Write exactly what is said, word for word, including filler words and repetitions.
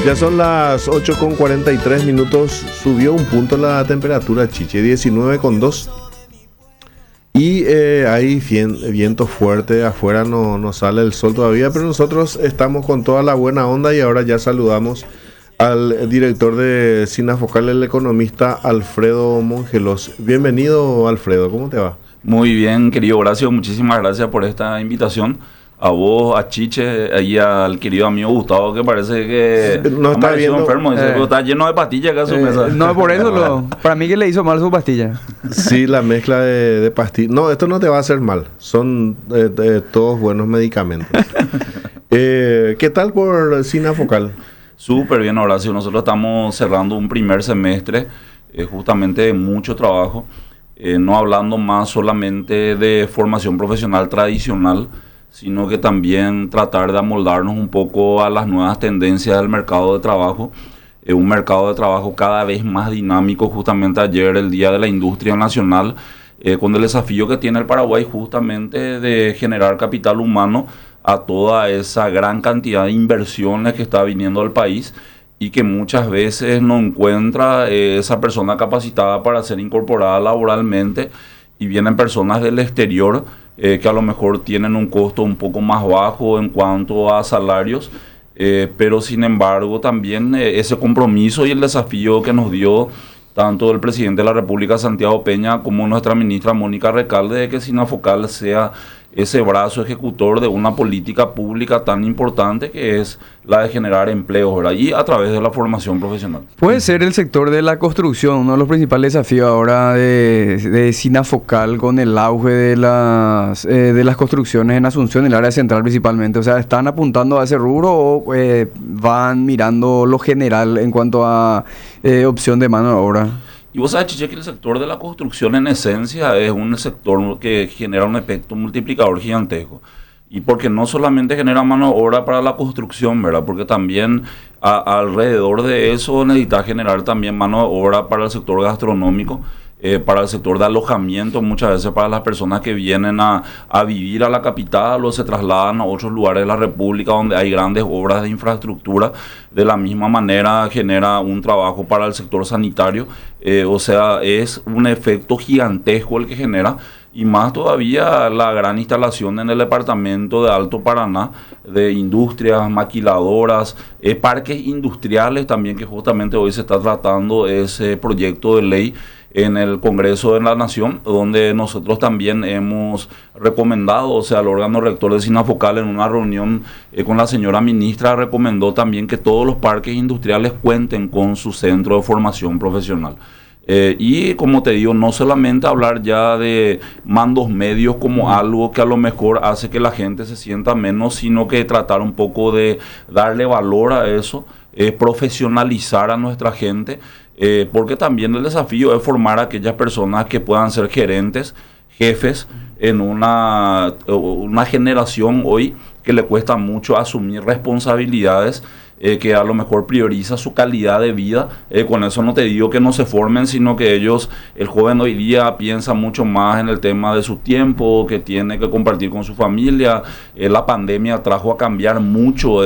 Ya son las ocho con cuarenta y tres minutos, subió un punto la temperatura, Chiche, diecinueve con dos. Y eh, hay fien, viento fuerte, afuera no, no sale el sol todavía, pero nosotros estamos con toda la buena onda y ahora ya saludamos al director de Sinafocal, el economista Alfredo Mongelos. Bienvenido, Alfredo, ¿cómo te va? Muy bien, querido Horacio, muchísimas gracias por esta invitación. A vos, a Chiche, y al querido amigo Gustavo, que parece que no está viendo, enfermo, dice, eh, está lleno de pastillas acá en su eh, mesa. No, por eso, lo, para mí que le hizo mal su pastilla. Sí, la mezcla de, de pastillas. No, esto no te va a hacer mal, son eh, de, todos buenos medicamentos. eh, ¿Qué tal por Sinafocal? Súper bien, Horacio, nosotros estamos cerrando un primer semestre, eh, justamente de mucho trabajo, eh, no hablando más solamente de formación profesional tradicional, sino que también tratar de amoldarnos un poco a las nuevas tendencias del mercado de trabajo, eh, un mercado de trabajo cada vez más dinámico. Justamente ayer, el Día de la Industria Nacional, eh, con el desafío que tiene el Paraguay justamente de generar capital humano a toda esa gran cantidad de inversiones que está viniendo al país y que muchas veces no encuentra eh, esa persona capacitada para ser incorporada laboralmente, y vienen personas del exterior eh, que a lo mejor tienen un costo un poco más bajo en cuanto a salarios, eh, pero sin embargo también eh, ese compromiso y el desafío que nos dio tanto el presidente de la República, Santiago Peña, como nuestra ministra Mónica Recalde, de que Sinafocal sea ese brazo ejecutor de una política pública tan importante que es la de generar empleos, ¿verdad? Y a través de la formación profesional. Puede ser el sector de la construcción uno de los principales desafíos ahora de, de Sinafocal, con el auge de las, eh, de las construcciones en Asunción, en el área central principalmente. O sea, ¿están apuntando a ese rubro o eh, van mirando lo general en cuanto a eh, opción de mano de obra? Y vos sabés, Chiche, que el sector de la construcción en esencia es un sector que genera un efecto multiplicador gigantesco. Y porque no solamente genera mano de obra para la construcción, ¿verdad? Porque también a, alrededor de eso necesita generar también mano de obra para el sector gastronómico, eh, para el sector de alojamiento, muchas veces para las personas que vienen a, a vivir a la capital o se trasladan a otros lugares de la República donde hay grandes obras de infraestructura. De la misma manera genera un trabajo para el sector sanitario, eh, o sea, es un efecto gigantesco el que genera. Y más todavía la gran instalación en el departamento de Alto Paraná de industrias, maquiladoras, eh, parques industriales también, que justamente hoy se está tratando ese proyecto de ley en el Congreso de la Nación, donde nosotros también hemos recomendado, o sea, el órgano rector de Sinafocal en una reunión eh, con la señora ministra recomendó también que todos los parques industriales cuenten con su centro de formación profesional. Eh, y como te digo, no solamente hablar ya de mandos medios como algo que a lo mejor hace que la gente se sienta menos, sino que tratar un poco de darle valor a eso, eh, profesionalizar a nuestra gente, eh, porque también el desafío es formar a aquellas personas que puedan ser gerentes, jefes en una, una generación hoy que le cuesta mucho asumir responsabilidades, Eh, que a lo mejor prioriza su calidad de vida. Eh, con eso no te digo que no se formen, sino que ellos, el joven hoy día piensa mucho más en el tema de su tiempo, que tiene que compartir con su familia. Eh, la pandemia trajo a cambiar mucho